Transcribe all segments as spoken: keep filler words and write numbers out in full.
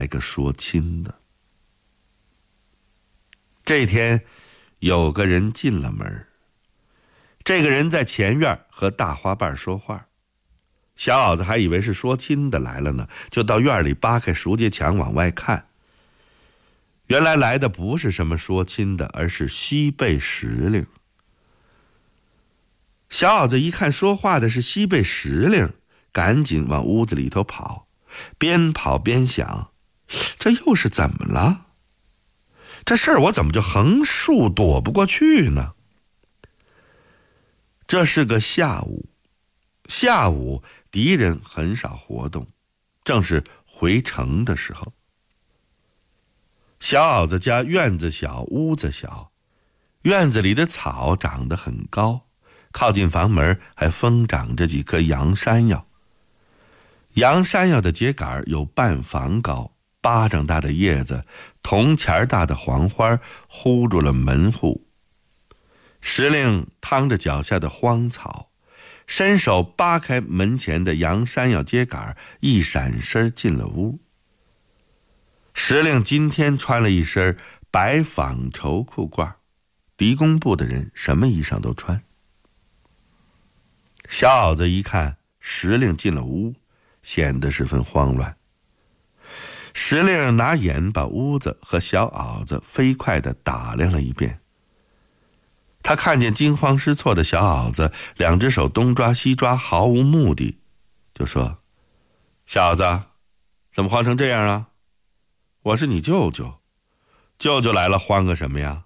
来个说亲的。这天有个人进了门，这个人在前院和大花瓣说话，小袄子还以为是说亲的来了呢，就到院里扒开熟街墙往外看。原来来的不是什么说亲的，而是西贝时令。小袄子一看说话的是西贝时令，赶紧往屋子里头跑，边跑边想，这又是怎么了？这事儿我怎么就横竖躲不过去呢？这是个下午，下午敌人很少活动，正是回城的时候。小袄子家院子小，屋子小，院子里的草长得很高，靠近房门还疯长着几棵洋山药。洋山药的秸秆有半房高，巴掌大的叶子，铜钱大的黄花糊住了门户。时令趟着脚下的荒草，伸手扒开门前的洋山药秸秆，一闪身进了屋。时令今天穿了一身白纺绸裤褂，狄公部的人什么衣裳都穿。小袄子一看时令进了屋，显得十分慌乱。时令拿眼把屋子和小袄子飞快地打量了一遍。他看见惊慌失措的小袄子，两只手东抓西抓，毫无目的，就说：小袄子，怎么慌成这样啊？我是你舅舅，舅舅来了慌个什么呀？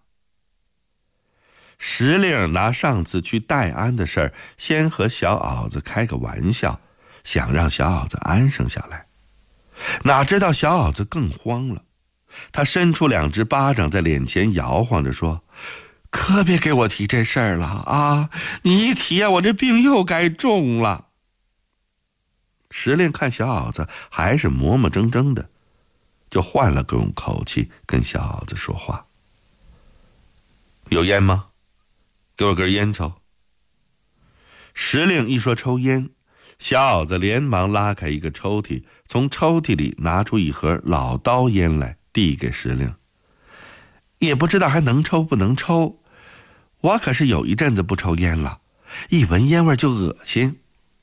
时令拿上次去戴安的事儿，先和小袄子开个玩笑，想让小袄子安生下来。哪知道小袄子更慌了，他伸出两只巴掌在脸前摇晃着说：可别给我提这事儿了啊！你一提啊，我这病又该重了。时令看小袄子还是磨磨怔怔的，就换了种口气跟小袄子说话：有烟吗？给我根烟抽。时令一说抽烟，小袄子连忙拉开一个抽屉，从抽屉里拿出一盒老刀烟来，递给时令。也不知道还能抽不能抽，我可是有一阵子不抽烟了，一闻烟味就恶心。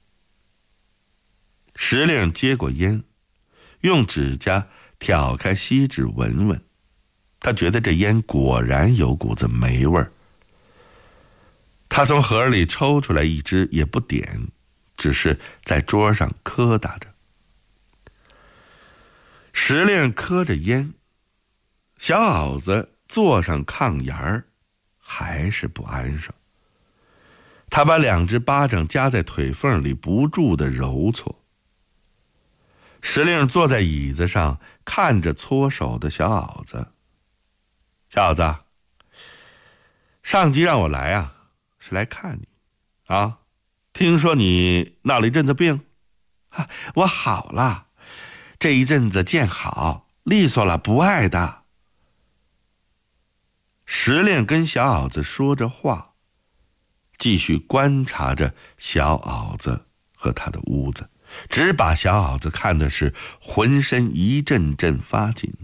时令接过烟，用指甲挑开锡纸闻闻，他觉得这烟果然有股子霉味儿。他从盒里抽出来一支，也不点，只是在桌上磕打着。时令磕着烟，小袄子坐上炕沿儿，还是不安生。他把两只巴掌夹在腿缝里，不住地揉搓。时令坐在椅子上，看着搓手的小袄子。小袄子，上级让我来啊，是来看你啊。听说你闹了一阵子病啊，我好了，这一阵子见好，利索了，不爱的。时令跟小袄子说着话，继续观察着小袄子和他的屋子，只把小袄子看的是浑身一阵阵发紧。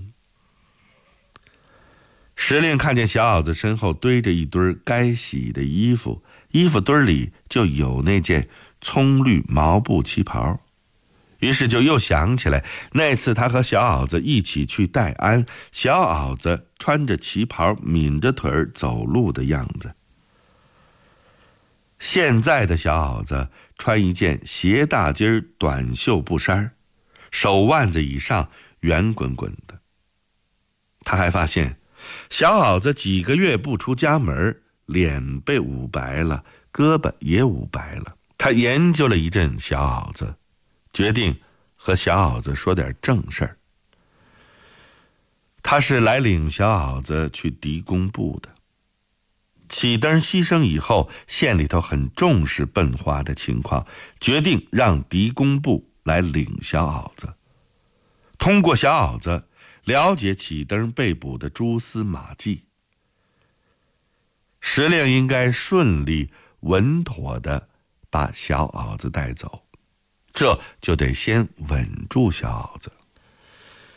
时令看见小袄子身后堆着一堆该洗的衣服，衣服堆里就有那件葱绿毛布旗袍，于是就又想起来那次他和小袄子一起去戴安，小袄子穿着旗袍抿着腿儿走路的样子。现在的小袄子穿一件斜大襟短袖布衫，手腕子以上圆滚滚的。他还发现小袄子几个月不出家门，脸被捂白了，胳膊也捂白了。他研究了一阵小袄子，决定和小袄子说点正事儿。他是来领小袄子去狄公部的。启登牺牲以后，县里头很重视笨花的情况，决定让狄公部来领小袄子，通过小袄子了解启登被捕的蛛丝马迹。时令应该顺利稳妥地把小袄子带走，这就得先稳住小袄子。